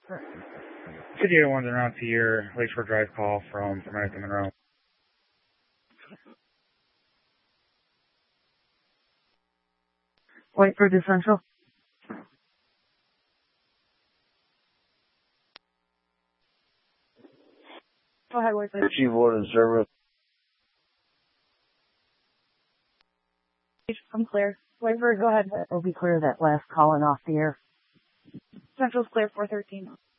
City 1's around to your Lakeshore Drive call from American Monroe. Whiteford to Central. Go ahead, Whiteford. Chief Warden Service. I'm clear. Whiteford, go ahead. It'll be clear that last call and off the air. Central's clear, 413.